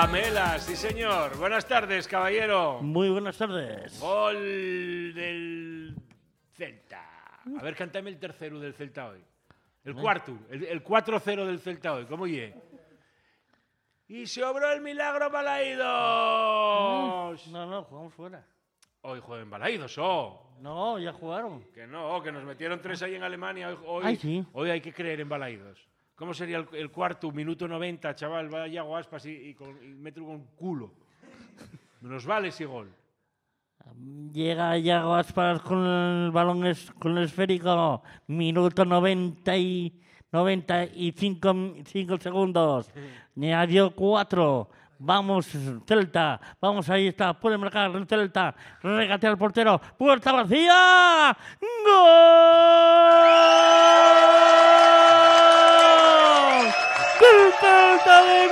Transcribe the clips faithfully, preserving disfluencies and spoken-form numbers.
Lamela, sí señor. Buenas tardes, caballero. Muy buenas tardes. Gol del Celta. A ver, cántame el tercero del Celta hoy. El cuarto, el, el cuatro cero del Celta hoy. ¿Cómo ye? Y se obró el milagro Balaídos. No, no, jugamos fuera. Hoy juegan Balaídos, oh. No, ya jugaron. Que no, que nos metieron tres ahí en Alemania. Hoy, hoy, Ay, sí. Hoy hay que creer en Balaídos. ¿Cómo sería el, el cuarto, minuto noventa, chaval? Vaya Yago Aspas y, y, con, y meto con culo. Menos vale ese gol. Llega Yago Aspas con el balón, es, con el esférico. Minuto noventa y, noventa y cinco, cinco segundos. Añadió cuatro. Vamos, Celta. Vamos, ahí está. Puede marcar el Celta. Regatea al portero. Puerta vacía. ¡Gol! ¡Del Celta de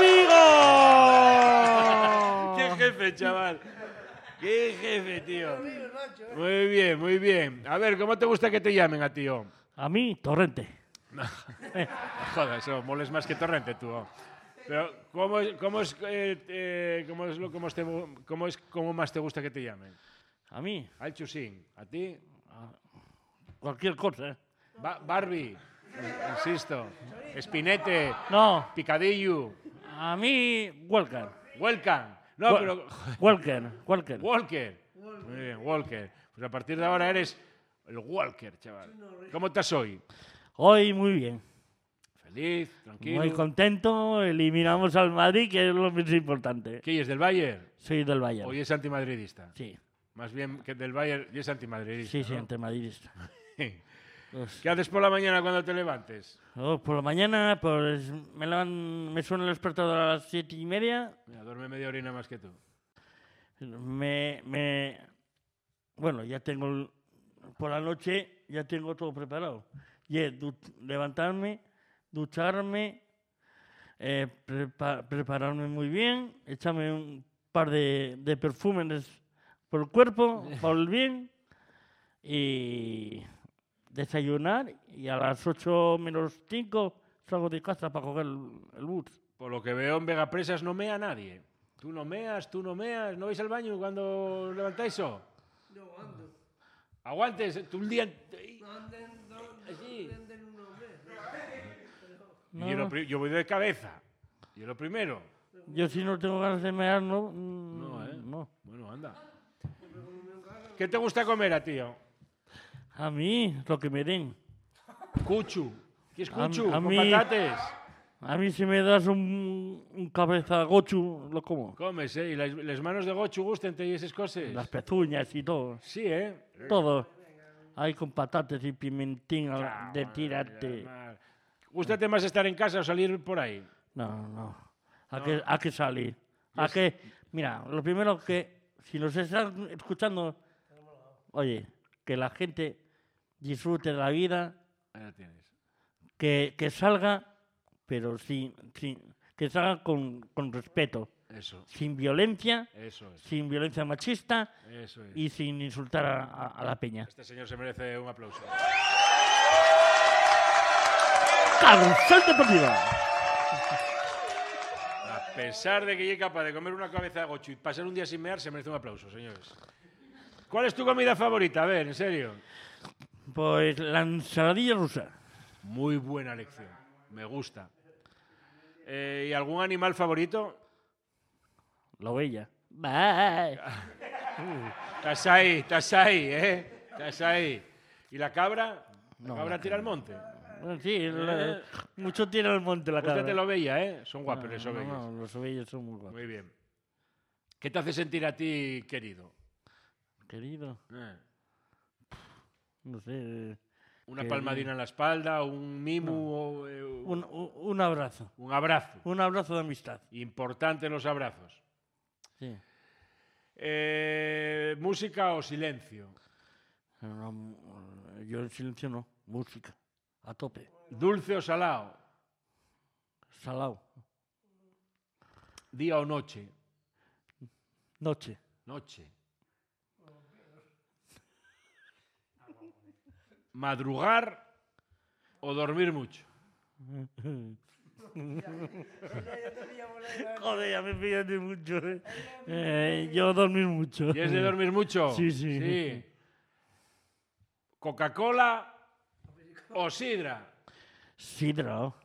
Vigo! ¡Qué jefe, chaval! ¡Qué jefe, tío! Muy bien, muy bien. A ver, ¿cómo te gusta que te llamen a tío? A mí, Torrente. Joder, eso moles más que Torrente, tú. Oh. Pero, ¿cómo es, cómo es, eh, eh, cómo es lo cómo es, te, cómo es cómo más te gusta que te llamen? A mí, Al Chusín, a ti, cualquier cosa. ¿eh? ba Barbie, insisto, Espinete, No, Picadillo, a mí, Walker. Welcome. No, Wa- pero Walker, Walker. Walker. Muy bien, Walker. Pues a partir de ahora eres el Walker, chaval. ¿Cómo estás hoy? Hoy muy bien. Feliz, tranquilo. Muy contento. Eliminamos al Madrid, que es lo más importante. ¿Qué es del Bayern? Soy del Bayern. ¿Hoy es antimadridista? Sí, Más bien que del Bayern y es antimadridista. sí, sí, ¿no? antimadridista. Pues, ¿Qué haces por la mañana cuando te levantes? oh, por la mañana, pues me, levan- me suena el despertador a las siete y media. Mira, duerme media horina más que tú. Me, me, bueno, ya tengo, el- por la noche ya tengo todo preparado. Y es du- levantarme, ducharme, eh, prepa- prepararme muy bien, echarme un par de, de perfumes por el cuerpo, por el bien, y desayunar, y a las ocho menos cinco salgo de casa para coger el, el bus. Por lo que veo en Vegapresas no mea nadie. Tú no meas, tú no meas. ¿No vais al baño cuando levantáis eso? No, ando. Aguantes, tú un día... No anden, no, Así. no anden unos meses. No, Yo, lo no. pri- yo voy de cabeza. Yo lo primero. Yo si no tengo ganas de mear, no. No, No, ¿eh? no. Bueno, anda. ¿Qué te gusta comer a tío? A mí, lo que me den. Cuchu. ¿Qué es A- cuchu? a Con mí- patates. A mí si me das un, un cabeza gochu, lo como. Comes, ¿eh? ¿Y las, las manos de gochu gusten y esas cosas? Las pezuñas y todo. Sí, ¿eh? Todo. Ahí con patatas y pimentín a la- de Cago, tirarte. madre. ¿Gústate más estar en casa o salir por ahí? No, no. Hay que, hay que salir. Hay que, mira, lo primero que, si nos están escuchando, oye, que la gente disfrute de la vida, Ahí lo tienes. que, que salga, pero sin, sin, que salga con, con respeto, Eso, sin violencia, eso es. sin violencia machista Eso es. y sin insultar a, a- a la peña. Este señor se merece un aplauso. ¡Carrusel Deportivo! A pesar de que llegue capaz de comer una cabeza de gochu y pasar un día sin mear, se merece un aplauso, señores. ¿Cuál es tu comida favorita? A ver, en serio. Pues la ensaladilla rusa. Muy buena lección. Me gusta. Eh, ¿Y algún animal favorito? La ovella. Bye. Estás ahí, estás ahí, ¿eh? Estás ahí. ¿Y la cabra? ¿La No, cabra la tira al monte? Bueno, sí, la- mucho tiene el monte la Usted cabra. te lo veía, ¿eh? Son guapos No, los no, ovellas. no, los ovellas son muy guapos. Muy bien. ¿Qué te hace sentir a ti, querido? Querido, Eh, no sé. ¿Una Querido. palmadina en la espalda, un mimo, o, eh, Un, un- un abrazo. un abrazo? Un abrazo de amistad. Importante los abrazos. Sí. Eh, ¿Música o silencio? No, no, yo en silencio no. Música. A tope. ¿Dulce o salado? Salao. ¿Día o noche? Noche. Noche. ¿Madrugar o dormir mucho? Joder, ya me pillaste mucho. ¿eh? Eh, yo dormir mucho. ¿Y es de dormir mucho? Sí, sí. Sí. ¿Coca-Cola o sidra? Sidra.